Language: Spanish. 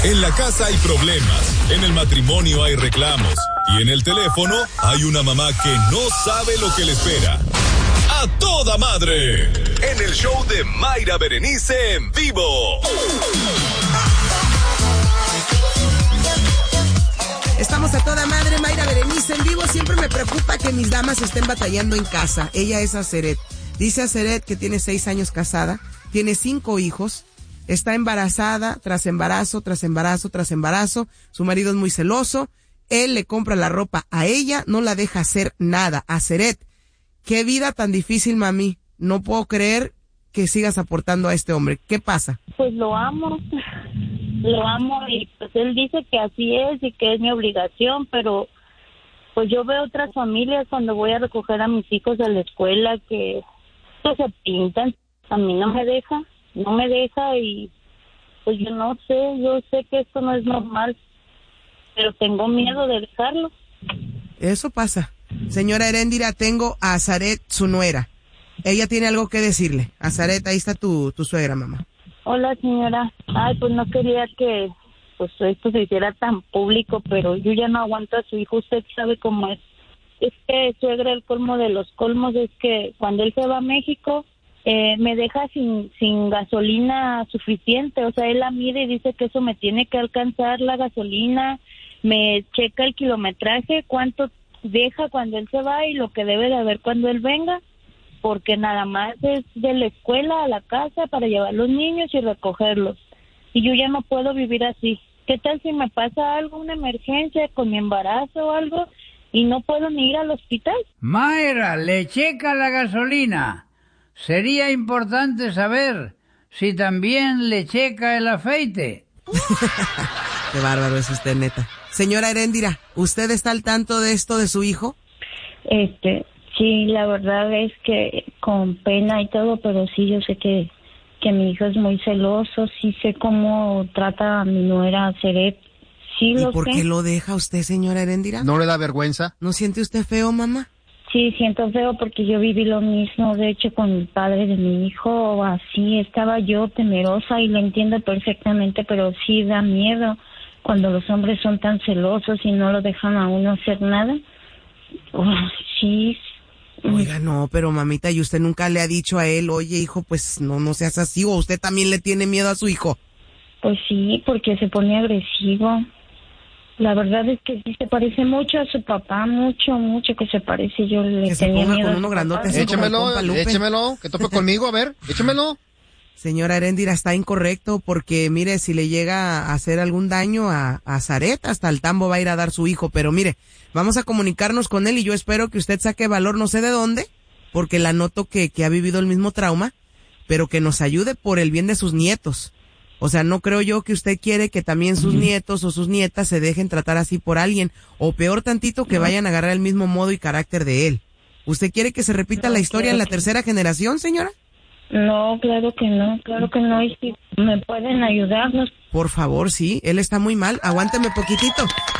En la casa hay problemas, en el matrimonio hay reclamos y en el teléfono hay una mamá que no sabe lo que le espera. ¡A toda madre! En el show de Mayra Berenice en vivo. Estamos a toda madre, Mayra Berenice en vivo. Siempre me preocupa que mis damas estén batallando en casa. Ella es Aceret. Dice Aceret que tiene 6 años casada, tiene 5 hijos. Está embarazada, tras embarazo, tras embarazo, tras embarazo. Su marido es muy celoso. Él le compra la ropa a ella, no la deja hacer nada. Aceret, qué vida tan difícil, mami. No puedo creer que sigas aportando a este hombre. ¿Qué pasa? Pues lo amo y pues él dice que así es y que es mi obligación, pero pues yo veo otras familias cuando voy a recoger a mis hijos a la escuela que pues se pintan. A mí no me deja y pues yo sé que esto no es normal, pero tengo miedo de dejarlo. Eso pasa. Señora Heréndira, tengo a Azaret, su nuera. Ella tiene algo que decirle. Azaret, ahí está tu suegra, mamá. Hola, señora. Ay, pues no quería que pues esto se hiciera tan público, pero yo ya no aguanto a su hijo. Usted sabe cómo es. Es que suegra, el colmo de los colmos es que cuando él se va a México, me deja sin gasolina suficiente. O sea, él la mide y dice que eso me tiene que alcanzar la gasolina. Me checa el kilometraje, cuánto deja cuando él se va y lo que debe de haber cuando él venga, porque nada más es de la escuela a la casa para llevar a los niños y recogerlos. Y yo ya no puedo vivir así. ¿Qué tal si me pasa algo, una emergencia con mi embarazo o algo, y no puedo ni ir al hospital? Mayra, le checa la gasolina. Sería importante saber si también le checa el aceite. Qué bárbaro es usted, neta. Señora Heréndira, ¿usted está al tanto de esto de su hijo? Sí, la verdad es que con pena y todo, pero sí, yo sé que mi hijo es muy celoso, sí sé cómo trata a mi nuera Aceret. Sí, ¿Y por qué lo deja usted, señora Heréndira? ¿No le da vergüenza? ¿No siente usted feo, mamá? Sí, siento feo porque yo viví lo mismo, de hecho, con el padre de mi hijo, así estaba yo temerosa y lo entiendo perfectamente, pero sí da miedo cuando los hombres son tan celosos y no lo dejan a uno hacer nada. Sí. Oiga, no, pero mamita, ¿y usted nunca le ha dicho a él, oye, hijo, pues no seas así, o usted también le tiene miedo a su hijo? Pues sí, porque se pone agresivo. La verdad es que sí se parece mucho a su papá, mucho que se parece. Yo le que tenía se ponga miedo con uno grandote así como el compa Lupe. Échemelo, que tope conmigo, a ver, échemelo. Señora Heréndira, está incorrecto porque, mire, si le llega a hacer algún daño a Azaret, hasta el tambo va a ir a dar su hijo. Pero mire, vamos a comunicarnos con él y yo espero que usted saque valor, no sé de dónde, porque la noto que ha vivido el mismo trauma, pero que nos ayude por el bien de sus nietos. O sea, no creo yo que usted quiere que también sus nietos o sus nietas se dejen tratar así por alguien, o peor tantito que vayan a agarrar el mismo modo y carácter de él. ¿Usted quiere que se repita la historia en la tercera generación, señora? No, claro que no, y si me pueden ayudarnos. Por favor, sí, él está muy mal, aguánteme poquitito.